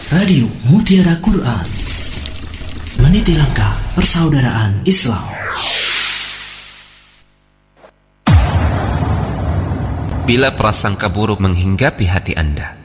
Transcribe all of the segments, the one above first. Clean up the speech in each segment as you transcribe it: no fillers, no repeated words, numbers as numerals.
Radio Mutiara Quran, meniti langkah persaudaraan Islam. Bila prasangka buruk menghinggapi hati Anda.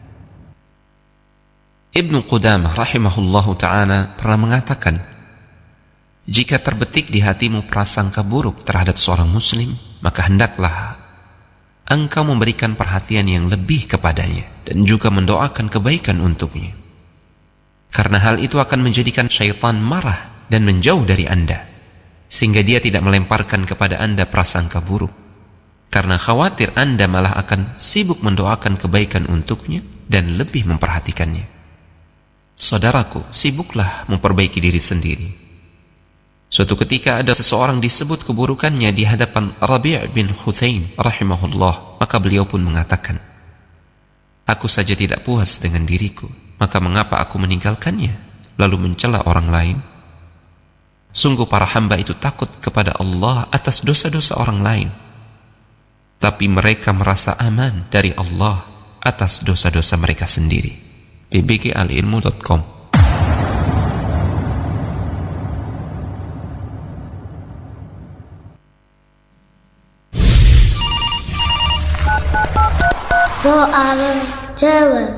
Ibnu Qudamah rahimahullahu ta'ala pernah mengatakan, jika terbetik di hatimu prasangka buruk terhadap seorang muslim, maka hendaklah engkau memberikan perhatian yang lebih kepadanya dan juga mendoakan kebaikan untuknya. Karena hal itu akan menjadikan syaitan marah dan menjauh dari Anda, sehingga dia tidak melemparkan kepada Anda prasangka buruk. Karena khawatir Anda malah akan sibuk mendoakan kebaikan untuknya dan lebih memperhatikannya. Saudaraku, sibuklah memperbaiki diri sendiri. Suatu ketika ada seseorang disebut keburukannya di hadapan Rabi' bin Khuthaim rahimahullah, maka beliau pun mengatakan, aku saja tidak puas dengan diriku, maka mengapa aku meninggalkannya lalu mencela orang lain? Sungguh para hamba itu takut kepada Allah atas dosa-dosa orang lain, tapi mereka merasa aman dari Allah atas dosa-dosa mereka sendiri. bbgalilmu.com. Soal jawab.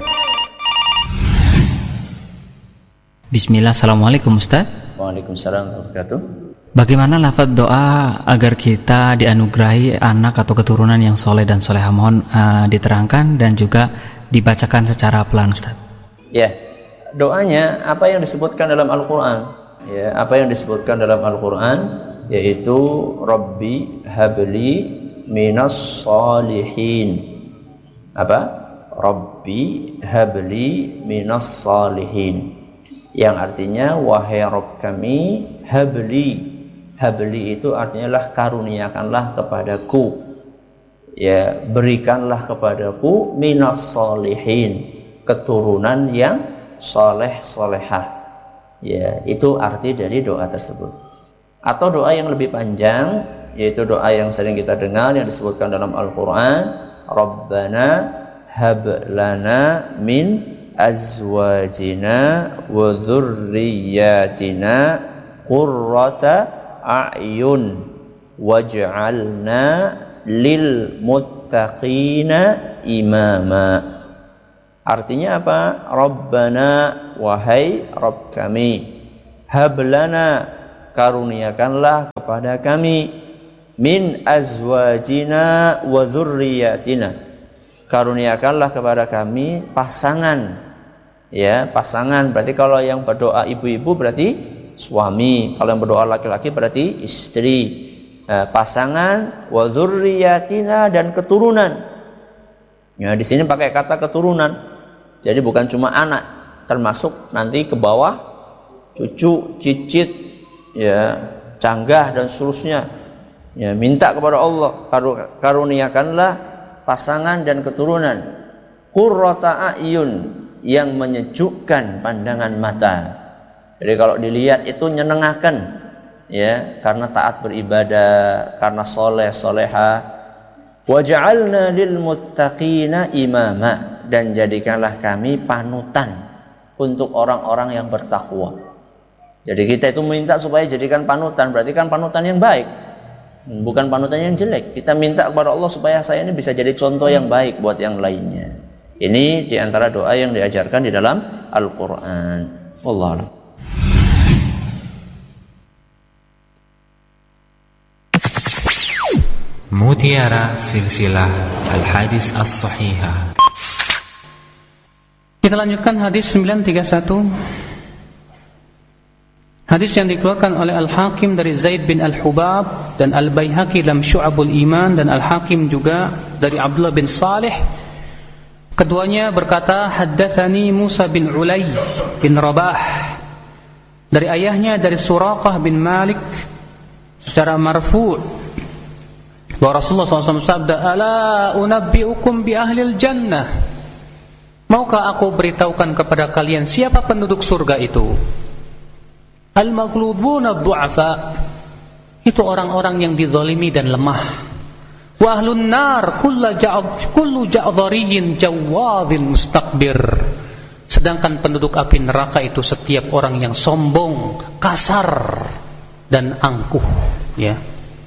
Bismillah, assalamualaikum Ustaz. Waalaikumsalam warahmatullahi wabarakatuh. Bagaimana lafaz doa agar kita dianugerahi anak atau keturunan yang soleh dan solehah? Mohon diterangkan dan juga dibacakan secara pelan Ustaz. Ya, doanya apa yang disebutkan dalam Al-Quran? Ya, apa yang disebutkan dalam Al-Quran yaitu Rabbi habli minas salihin. Apa? Rabbi habli minas salihin, yang artinya wahai Rabb kami, habli. Habli itu artinya lah karuniakanlah kepadaku, ya berikanlah kepadaku minas salihin, keturunan yang soleh solehah. Ya, itu arti dari doa tersebut. Atau doa yang lebih panjang, yaitu doa yang sering kita dengar yang disebutkan dalam Al-Quran, Rabbana hab lana min azwajina wa dhurriyyatina qurrata a'yun waj'alna lil muttaqina imama. Artinya apa? Rabbana, wahai Rabb kami, hab lana, karuniakanlah kepada kami, min azwajina wa dzurriyyatina, karuniakanlah kepada kami pasangan. Ya, pasangan berarti kalau yang berdoa ibu-ibu berarti suami, kalau yang berdoa laki-laki berarti istri. Pasangan, wa dzurriyyatina, dan keturunan. Ya, di sini pakai kata keturunan. Jadi bukan cuma anak, termasuk nanti ke bawah cucu, cicit, ya, canggah dan seterusnya. Ya, minta kepada Allah, karuniakanlah pasangan dan keturunan, qurrata a'yun, yang menyejukkan pandangan mata. Jadi kalau dilihat itu nyenengkan, ya, karena taat beribadah, karena soleh soleha. Waj'alna lil muttaqina imama, dan jadikanlah kami panutan untuk orang-orang yang bertakwa. Jadi kita itu minta supaya jadikan panutan, berarti kan panutan yang baik, bukan panutan yang jelek. Kita minta kepada Allah supaya saya ini bisa jadi contoh yang baik buat yang lainnya. Ini diantara doa yang diajarkan di dalam Al-Quran. Wallahu a'lam. Mutiara Silsilah Al-Hadis As-Sahihah. Kita lanjutkan hadis 931. Hadis yang dikeluarkan oleh Al-Hakim dari Zaid bin Al-Hubab dan Al-Baihaqi dalam Syu'abul Iman, dan Al-Hakim juga dari Abdullah bin Salih. Keduanya berkata, haddatsani Musa bin Ulay bin Rabah, dari ayahnya dari Suraqah bin Malik secara marfu' bahwa Rasulullah SAW sabda, ala unabbi'ukum bi ahlil jannah, maukah aku beritahukan kepada kalian siapa penduduk surga itu? Al-maghlubuna ad-du'afa, itu orang-orang yang dizalimi dan lemah. Wa ahlun nar kullu ja'dhariyin jawadhin mustakbir, Sedangkan penduduk api neraka itu setiap orang yang sombong, kasar, dan angkuh, ya.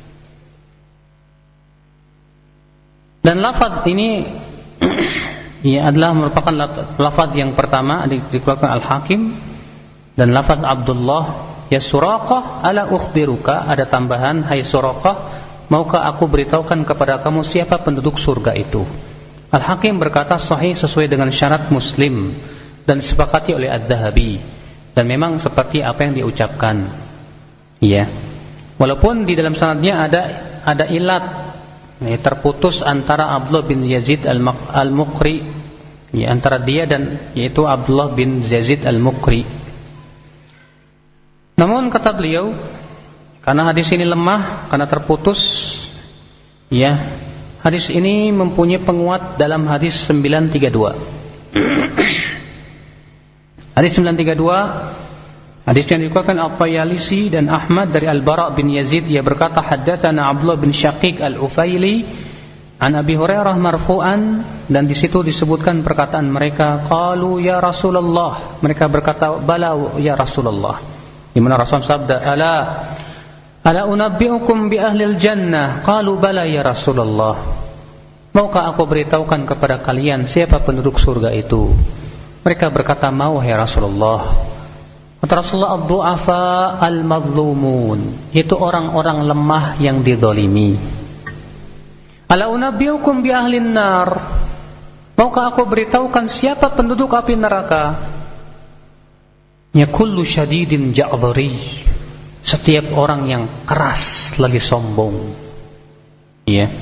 Dan lafaz ini ia adalah merupakan lafaz yang pertama dikeluarkan Al-Hakim, dan lafaz Abdullah, ya Suraqah, ala ukhbiruka, ada tambahan, hai Suraqah, maukah aku beritahukan kepada kamu siapa penduduk surga itu? Al-Hakim berkata sahih sesuai dengan syarat Muslim dan disepakati oleh Adz-Dzahabi, dan memang seperti apa yang diucapkan, ya. Walaupun di dalam sanadnya ada ilat, terputus antara Abdullah bin Yazid al-Muqri, ya, antara dia dan yaitu Abdullah bin Yazid al-Muqri. Namun kata beliau, karena hadis ini lemah, karena terputus, ya, hadis ini mempunyai penguat dalam hadis 932. Hadis 932, hadis yang dikeluarkan At-Tayalisi dan Ahmad dari Al-Bara' bin Yazid, ia berkata haddatsana Abdullah bin Syaqiq Al-Ufaili an Abi Hurairah marfu'an, dan di situ disebutkan perkataan mereka, qalu ya Rasulullah, mereka berkata bala ya Rasulullah, di mana Rasul sabda ala unabbi'ukum bi ahlil jannah, qalu bala ya Rasulullah, maukah aku beritahukan kepada kalian siapa penduduk surga itu? Mereka berkata mau ya Rasulullah. Kata Rasulullah, ad-du'afa al-mazlumun, yaitu orang-orang lemah yang dizalimi. Ala unabbiukum bi ahlin nar, maukah aku beritahukan siapa penduduk api neraka? Ya kullu syadidin ja'dhari, setiap orang yang keras lagi sombong, ya.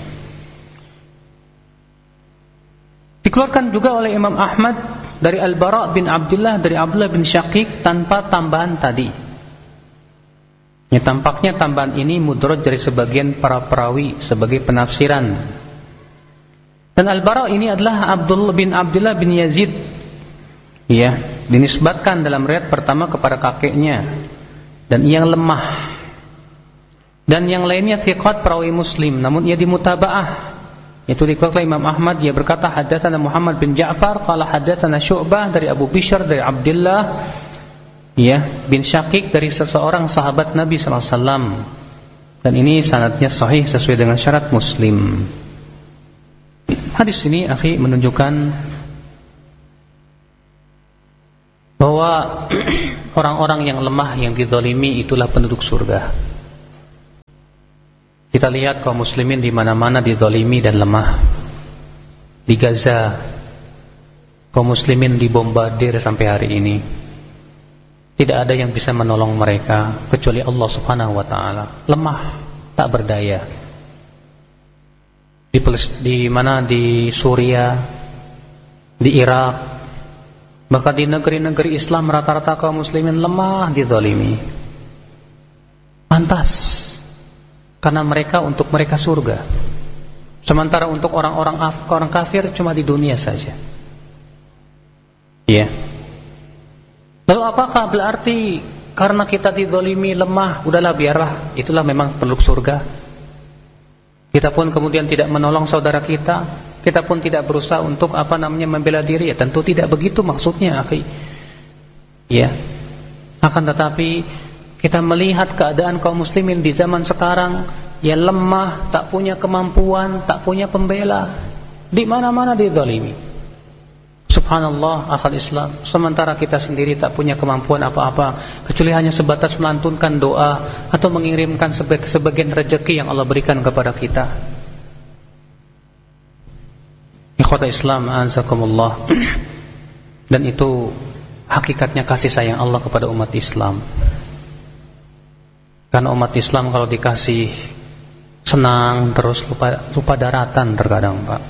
Dikeluarkan juga oleh Imam Ahmad dari Al-Bara' bin Abdullah dari Abdullah bin Syaqiq tanpa tambahan tadi. Ya, tampaknya tambahan ini mudraj dari sebagian para perawi sebagai penafsiran. Dan Al-Bara' ini adalah Abdullah bin Yazid, ya, dinisbatkan dalam riwayat pertama kepada kakeknya, dan ia lemah. Dan yang lainnya thiqat perawi Muslim, namun ia dimutaba'ah. Itu dikeluarkan Imam Ahmad, dia berkata haddatsana Muhammad bin Ja'far qala haddatsana Syu'bah dari Abu Bishr dari Abdullah, ya, bin Syaqiq dari seseorang sahabat Nabi sallallahu alaihi wasallam, dan ini sanadnya sahih sesuai dengan syarat Muslim. Hadis ini akhi menunjukkan bahwa orang-orang yang lemah, yang dizalimi, itulah penduduk surga. Kita lihat kaum muslimin di mana-mana dizalimi dan lemah. Di Gaza, kaum muslimin dibombardir sampai hari ini. Tidak ada yang bisa menolong mereka kecuali Allah Subhanahu wa taala. Lemah, tak berdaya. Di mana, di Suria, di Irak, bahkan di negeri-negeri Islam rata-rata kaum muslimin lemah, dizalimi. Pantas, karena mereka, untuk mereka surga. Sementara untuk orang kafir cuma di dunia saja. Ya. Lalu apakah berarti karena kita dizalimi lemah, udahlah biarlah, itulah memang penduduk surga? Kita pun kemudian tidak menolong saudara kita, kita pun tidak berusaha untuk membela diri? Ya tentu tidak begitu maksudnya, akhi. Ya. Akan tetapi kita melihat keadaan kaum muslimin di zaman sekarang, ya lemah, tak punya kemampuan, tak punya pembela, di mana-mana dizalimi. Subhanallah, akhal Islam. Sementara kita sendiri tak punya kemampuan apa-apa, kecuali hanya sebatas melantunkan doa atau mengirimkan sebagian rezeki yang Allah berikan kepada kita. Ikhwata Islam, azakumullah. Dan itu hakikatnya kasih sayang Allah kepada umat Islam. Karena umat Islam kalau dikasih senang terus, lupa daratan terkadang, Pak.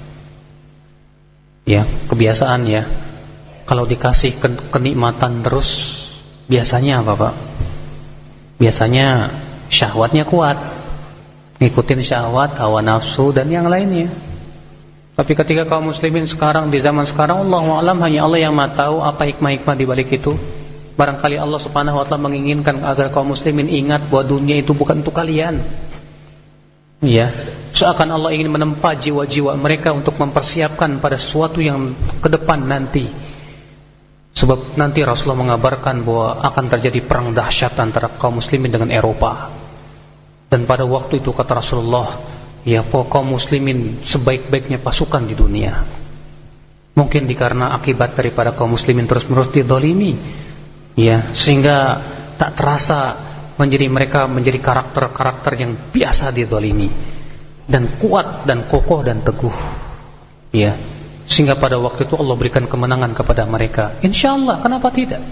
Ya, kebiasaan ya. Kalau dikasih kenikmatan terus, biasanya apa, Pak? Biasanya syahwatnya kuat, ngikutin syahwat, hawa nafsu dan yang lainnya. Tapi ketika kaum muslimin sekarang, di zaman sekarang, Allahu a'lam, hanya Allah yang tahu apa hikmah-hikmah di balik itu. Barangkali Allah Subhanahu wa taala menginginkan agar kaum muslimin ingat bahwa dunia itu bukan untuk kalian. Ya, seakan Allah ingin menempa jiwa-jiwa mereka untuk mempersiapkan pada sesuatu yang ke depan nanti. Sebab nanti Rasulullah mengabarkan bahwa akan terjadi perang dahsyat antara kaum muslimin dengan Eropa. Dan pada waktu itu kata Rasulullah, ya kaum muslimin sebaik-baiknya pasukan di dunia. Mungkin dikarena akibat daripada kaum muslimin terus-menerus didolimi, ya, sehingga tak terasa mereka menjadi karakter-karakter yang biasa didolimi dan kuat dan kokoh dan teguh, ya, sehingga pada waktu itu Allah berikan kemenangan kepada mereka. Insyaallah, kenapa tidak?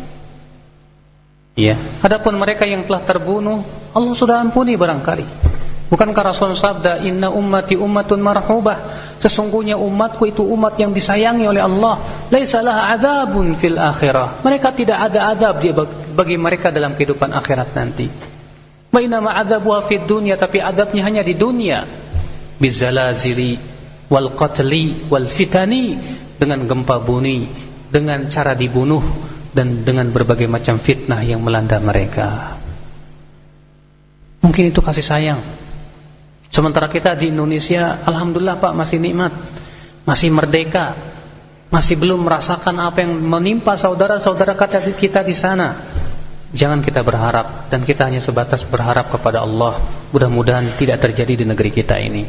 Ya, adapun mereka yang telah terbunuh, Allah sudah ampuni barangkali. Bukankah Rasulullah sabda, inna ummati ummatun marhubah, sesungguhnya umatku itu umat yang disayangi oleh Allah, laisa laha adzabun fil akhirah, mereka tidak ada azab bagi mereka dalam kehidupan akhirat nanti. Wa inna ma adzabuha fid dunya, tapi azabnya hanya di dunia, bizalazili wal qatli wal fitani, dengan gempa bumi, dengan cara dibunuh, dan dengan berbagai macam fitnah yang melanda mereka. Mungkin itu kasih sayang. Sementara kita di Indonesia, alhamdulillah Pak, masih nikmat, masih merdeka, masih belum merasakan apa yang menimpa saudara-saudara kita di sana. Jangan kita berharap, dan kita hanya sebatas berharap kepada Allah, mudah-mudahan tidak terjadi di negeri kita ini.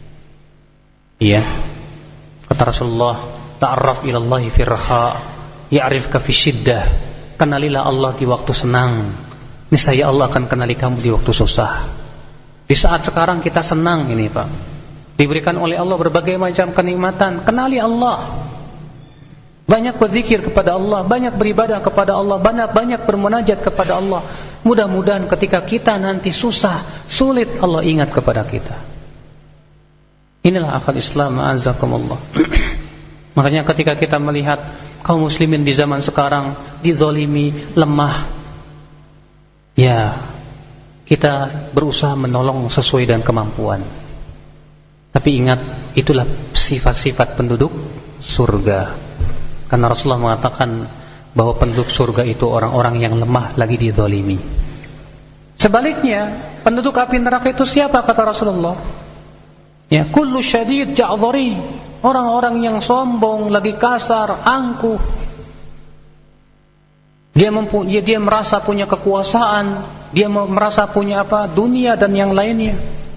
Iya, kata Rasulullah, ta'arraf ilallahi fi raha ya'rifka fi syiddah. Kenalilah Allah di waktu senang, niscaya Allah akan kenali kamu di waktu susah. Di saat sekarang kita senang ini Pak, diberikan oleh Allah berbagai macam kenikmatan, kenali Allah, banyak berzikir kepada Allah, banyak beribadah kepada Allah, banyak bermunajat kepada Allah. Mudah-mudahan ketika kita nanti susah, sulit, Allah ingat kepada kita. Inilah akal Islam, a'azakumullah. Makanya ketika kita melihat kaum muslimin di zaman sekarang dizalimi, lemah, ya, kita berusaha menolong sesuai dengan kemampuan. Tapi ingat, itulah sifat-sifat penduduk surga. Karena Rasulullah mengatakan bahwa penduduk surga itu orang-orang yang lemah lagi dizalimi. Sebaliknya, penduduk api neraka itu siapa kata Rasulullah? Ya, kullu syadid ja'dhari, orang-orang yang sombong, lagi kasar, angkuh. Dia merasa punya kekuasaan, dia merasa punya dunia dan yang lainnya.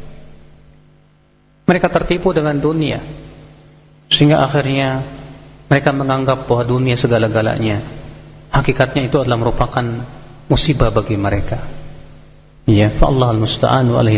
Mereka tertipu dengan dunia, sehingga akhirnya mereka menganggap bahwa dunia segala-galanya. Hakikatnya itu adalah merupakan musibah bagi mereka. Ya, fa Allahul musta'an wa alaihi